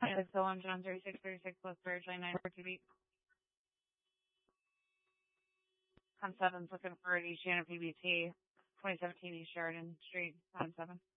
Yeah, so I'm John 3636 West Birch Lane, 942 on 7th, looking for an East Shannon PBT, 2017 East Sheridan Street, on 7.